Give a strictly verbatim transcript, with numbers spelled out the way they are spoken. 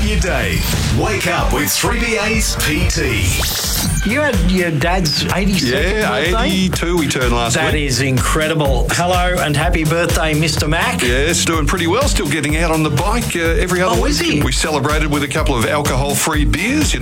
your day. Wake up with three B A's P T. You had your dad's eighty-second Yeah, birthday? eighty-two we turned last That week. is incredible. Hello and happy birthday, Mister Mac. Yes, doing pretty well. Still getting out on the bike uh, every other Oh, week. is he? We celebrated with a couple of alcohol-free beers. You